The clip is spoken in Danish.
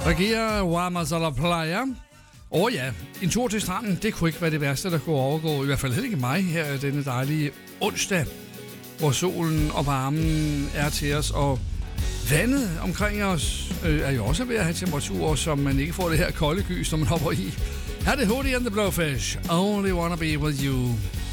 Regerer Guamas a la Playa. Ja, en tur til stranden, det kunne ikke være det værste, der kunne overgå. I hvert fald heller ikke mig her denne dejlige onsdag, hvor solen og varmen er til os, og vandet omkring os er jo også ved at have temperaturer, som man ikke får det her kolde gys, når man hopper i. Her er det Hootie and the Blowfish. Only wanna be with you.